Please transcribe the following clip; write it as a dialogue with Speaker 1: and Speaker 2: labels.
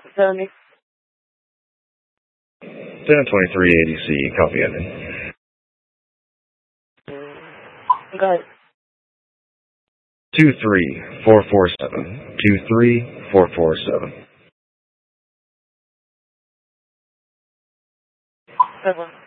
Speaker 1: Tony.
Speaker 2: San 2380C, copy ending.
Speaker 1: Go ahead.
Speaker 2: 23447. 23447.
Speaker 1: Good one.